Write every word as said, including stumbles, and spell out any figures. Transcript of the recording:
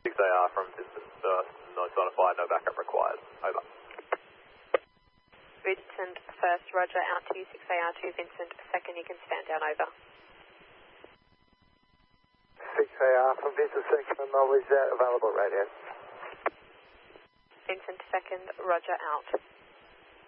six A R from Vincent first, no sign of fire, no backup required. Over. Vincent first, roger, out to you, six A R two, Vincent second, you can stand down, over. six A R from Vincent second, and always uh, available radio. Vincent second, roger, out.